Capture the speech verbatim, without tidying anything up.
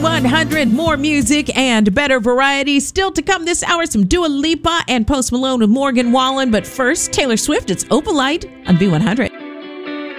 one hundred. More music and better variety. Still to come this hour, some Dua Lipa and Post Malone with Morgan Wallen. But first, Taylor Swift, it's Opalite on V one hundred.